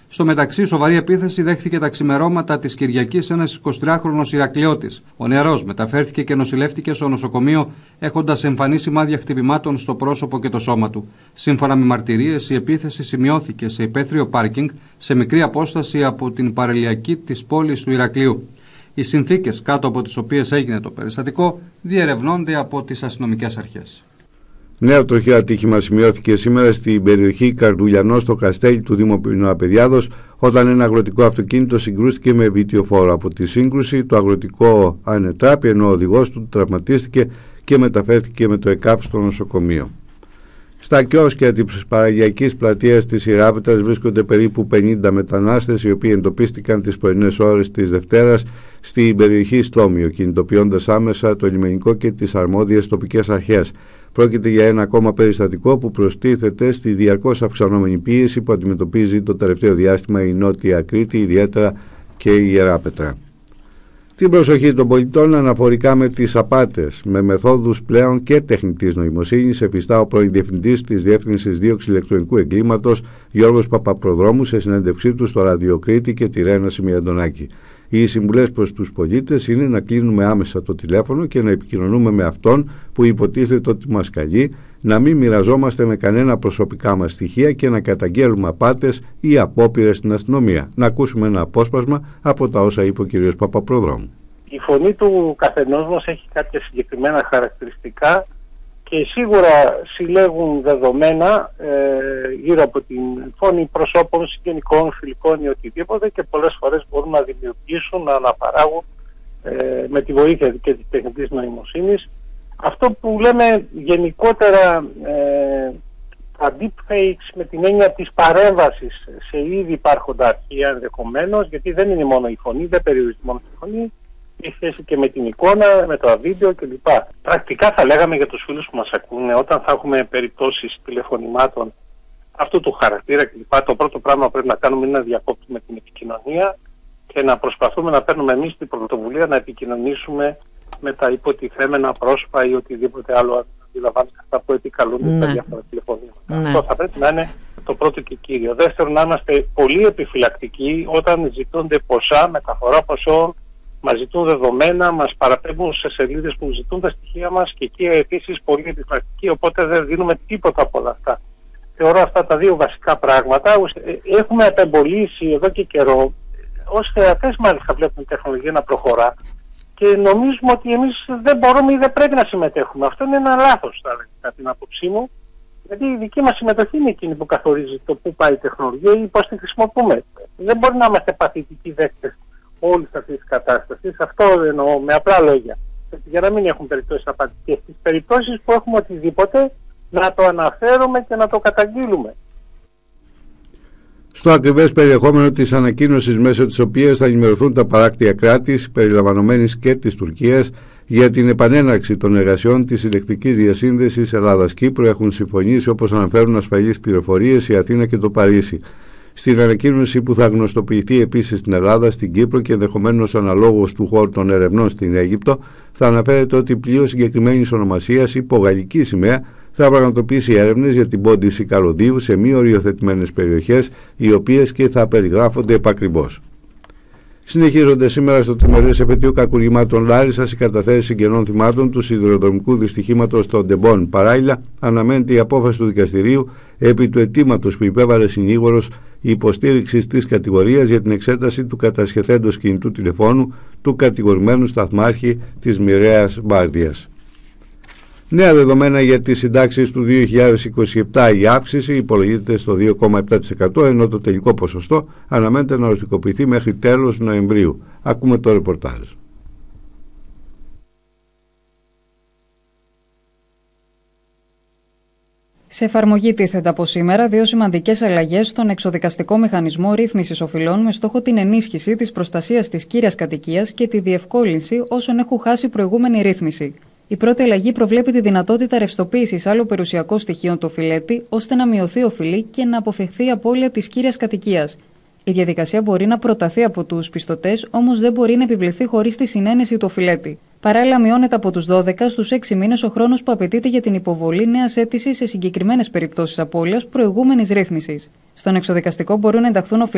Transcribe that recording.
Στο μεταξύ, σοβαρή επίθεση δέχθηκε τα ξημερώματα της Κυριακής ένας 23χρονος Ηρακλειώτης. Ο νεαρός μεταφέρθηκε και νοσηλεύτηκε στο νοσοκομείο, έχοντας εμφανή σημάδια χτυπημάτων στο πρόσωπο και το σώμα του. Σύμφωνα με μαρτυρίες, η επίθεση σημειώθηκε σε υπαίθριο πάρκινγκ σε μικρή απόσταση από την παραλιακή της πόλης του Ηρακλείου. Οι συνθήκες κάτω από τις οποίες έγινε το περιστατικό διερευνώνται από τις αστυνομικές αρχές. Νέο τροχαίο ατύχημα σημειώθηκε σήμερα στην περιοχή Καρδουλιανό στο Καστέλι του Δήμου Πεινοαπαιδιάδος, όταν ένα αγροτικό αυτοκίνητο συγκρούστηκε με βιτιοφόρο. Από τη σύγκρουση το αγροτικό ανετράπη, ενώ ο οδηγός του τραυματίστηκε και μεταφέρθηκε με το ΕΚΑΒ στο νοσοκομείο. Στα κιόσκια της παραλιακής πλατείας της Ιεράπετρας βρίσκονται περίπου 50 μετανάστες, οι οποίοι εντοπίστηκαν τις πρωινές ώρες της Δευτέρας στην περιοχή Στόμιο, κινητοποιώντας άμεσα το λιμενικό και τις αρμόδιες τοπικές αρχές. Πρόκειται για ένα ακόμα περιστατικό που προστίθεται στη διαρκώς αυξανόμενη πίεση που αντιμετωπίζει το τελευταίο διάστημα η Νότια Κρήτη, ιδιαίτερα και η Ιεράπετρα. Την προσοχή των πολιτών αναφορικά με τις απάτες με μεθόδους πλέον και τεχνητής νοημοσύνης εφιστά ο πρώην διευθυντής της Διεύθυνσης Δίωξης Ηλεκτρονικού Εγκλήματος Γιώργος Παπαπροδρόμου σε συνέντευξή του στο Ράδιο Κρήτη και τη Ρένα Σιμιαντονάκη. Οι συμβουλές προς τους πολίτες είναι να κλείνουμε άμεσα το τηλέφωνο και να επικοινωνούμε με αυτόν που υποτίθεται ότι μας καλεί, να μην μοιραζόμαστε με κανένα προσωπικά μας στοιχεία και να καταγγέλουμε απάτες ή απόπειρες στην αστυνομία. Να ακούσουμε ένα απόσπασμα από τα όσα είπε ο κ. Παπαπροδρόμου. Η φωνή του καθενός μας έχει κάποια συγκεκριμένα χαρακτηριστικά και σίγουρα συλλέγουν δεδομένα γύρω από την φωνή προσώπων, συγγενικών, φιλικών ή οτιδήποτε, και πολλές φορές μπορούν να δημιουργήσουν, να αναπαράγουν με τη βοήθεια και της τεχνητής νοημοσύνης αυτό που λέμε γενικότερα τα deepfakes, με την έννοια της παρέμβασης σε ήδη υπάρχοντα αρχεία ενδεχομένως, γιατί δεν είναι μόνο η φωνή, δεν περιορίζεται μόνο τη φωνή, έχει σχέση και με την εικόνα, με το βίντεο κλπ. Πρακτικά θα λέγαμε για τους φίλους που μας ακούνε, όταν θα έχουμε περιπτώσεις τηλεφωνημάτων αυτού του χαρακτήρα κλπ. Το πρώτο πράγμα που πρέπει να κάνουμε είναι να διακόπτουμε την επικοινωνία και να προσπαθούμε να παίρνουμε εμείς την πρωτοβουλία να επικοινωνήσουμε με τα υποτιθέμενα πρόσωπα ή οτιδήποτε άλλο αντιλαμβάνεται αυτά που επικαλούνται στα διάφορα τηλεφωνήματα. Αυτό θα πρέπει να είναι το πρώτο και κύριο. Δεύτερον, να είμαστε πολύ επιφυλακτικοί όταν ζητούνται ποσά, μεταφορά ποσών, μας ζητούν δεδομένα, μας παραπέμπουν σε σελίδες που ζητούν τα στοιχεία μας και εκεί επίσης πολύ επιφυλακτικοί, οπότε δεν δίνουμε τίποτα από όλα αυτά. Θεωρώ αυτά τα δύο βασικά πράγματα. Έχουμε απεμπολίσει εδώ και καιρό, ως θεατές μάλιστα βλέπουμε η τεχνολογία να προχωρά και νομίζουμε ότι εμείς δεν μπορούμε ή δεν πρέπει να συμμετέχουμε. Αυτό είναι ένα λάθος, θα έλεγα, κατά την άποψή μου, γιατί η δική μας συμμετοχή είναι εκείνη που καθορίζει το πού πάει η τεχνολογία ή πώς τη χρησιμοποιούμε. Δεν μπορεί να είμαστε παθητικοί δέκτες όλης αυτής της κατάστασης. Αυτό εννοώ με απλά λόγια. Για να μην έχουν περιπτώσεις απατικές. Και στις περιπτώσεις που έχουμε οτιδήποτε, να το αναφέρουμε και να το καταγγείλουμε. Στο ακριβές περιεχόμενο της ανακοίνωσης μέσω της οποίας θα ενημερωθούν τα παράκτια κράτη, περιλαμβανομένης και της Τουρκίας, για την επανέναρξη των εργασιών της ηλεκτρικής διασύνδεσης Ελλάδας-Κύπρου, έχουν συμφωνήσει, όπως αναφέρουν ασφαλείς πληροφορίες, η Αθήνα και το Παρίσι. Στην ανακοίνωση που θα γνωστοποιηθεί επίσης στην Ελλάδα, στην Κύπρο και ενδεχομένως αναλόγως του χώρου των ερευνών στην Αίγυπτο, θα αναφέρεται ότι πλοίο συγκεκριμένης ονομασίας υπό γαλλική σημαία θα πραγματοποιήσει έρευνες για την πόντιση καλωδίου σε μη οριοθετημένες περιοχές, οι οποίες και θα περιγράφονται επακριβώς. Συνεχίζονται σήμερα στο τριμερές επετείο κακουργημάτων Λάρισσας οι καταθέσεις συγγενών θυμάτων του σιδηροδρομικού δυστυχήματος στο Ντεμπόν. Παράλληλα, αναμένεται η απόφαση του δικαστηρίου επί του αιτήματος που υπέβαλε συνήγορος υποστήριξης της κατηγορίας για την εξέταση του κατασχεθέντος κινητού τηλεφώνου του κατηγορημένου σταθμάρχη της μοιραίας Μπάρδιας. Νέα δεδομένα για τις συντάξεις του 2027. Η αύξηση υπολογίζεται στο 2,7%, ενώ το τελικό ποσοστό αναμένεται να οριστικοποιηθεί μέχρι τέλος Νοεμβρίου. Ακούμε το ρεπορτάζ. Σε εφαρμογή τίθεται από σήμερα δύο σημαντικές αλλαγές στον εξοδικαστικό μηχανισμό ρύθμισης οφειλών με στόχο την ενίσχυση της προστασίας της κύριας κατοικίας και τη διευκόλυνση όσων έχουν χάσει προηγούμενη ρύθμιση. Η πρώτη αλλαγή προβλέπει τη δυνατότητα ρευστοποίησης άλλων περιουσιακών στοιχείων του οφειλέτη, ώστε να μειωθεί οφειλή και να αποφευχθεί η απώλεια της κύριας κατοικίας. Η διαδικασία μπορεί να προταθεί από τους πιστωτές, όμως δεν μπορεί να επιβληθεί χωρίς τη συνένεση του οφειλέτη. Παράλληλα, μειώνεται από τους 12 στους 6 μήνες ο χρόνος που απαιτείται για την υποβολή νέας αίτησης σε συγκεκριμένες περιπτώσεις απώλειας προηγούμενης ρύθμισης. Στον εξοδικαστικό μπορούν να ενταχθούν